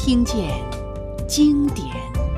听见经典。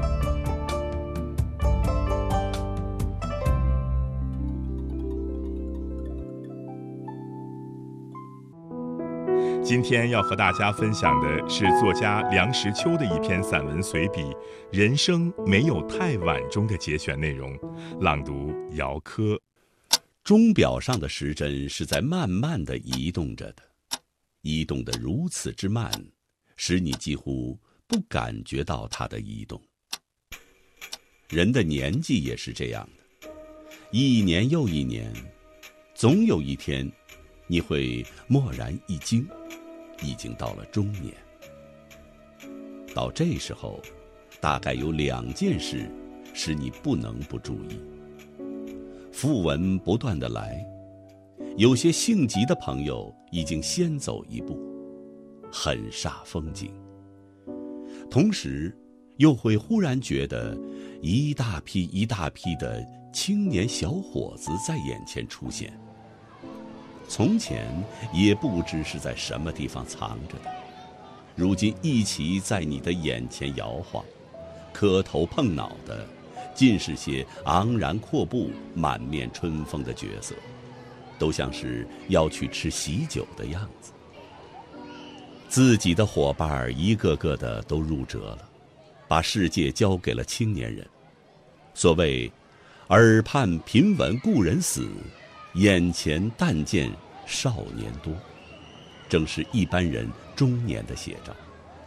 今天要和大家分享的是作家梁实秋的一篇散文随笔《人生没有太晚》中的节选内容，朗读姚科。 钟表上的时针是在慢慢地移动着的，移动得如此之慢，使你几乎不感觉到它的移动。人的年纪也是这样的，一年又一年，总有一天你会蓦然一惊，已经到了中年。到这时候，大概有2件事使你不能不注意。讣文不断地来，有些性急的朋友已经先走一步，很煞风景。同时又会忽然觉得一大批一大批的青年小伙子在眼前出现，从前也不知是在什么地方藏着的，如今一起在你的眼前摇晃，磕头碰脑的尽是些昂然阔步、满面春风的角色，都像是要去吃喜酒的样子。自己的伙伴一个个的都入辙了，把世界交给了青年人。所谓耳畔频闻故人死，眼前但见少年多，正是一般人中年的写照。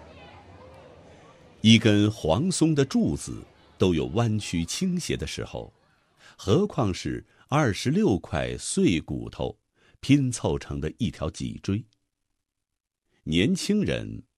一根黄松的柱子都有弯曲倾斜的时候，何况是26块碎骨头拼凑成的一条脊椎。年轻人